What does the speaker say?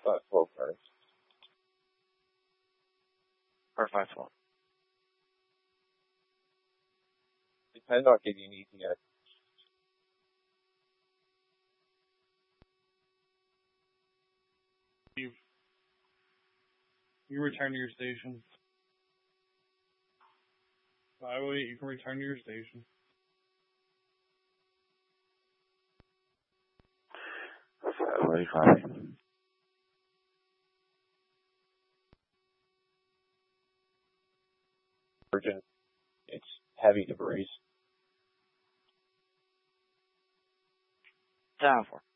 About 12 cars. Or 512. Depends on getting an ETA. You return to your station. 508, you can return to your station. 585. Virgin, it's heavy debris. 7-4.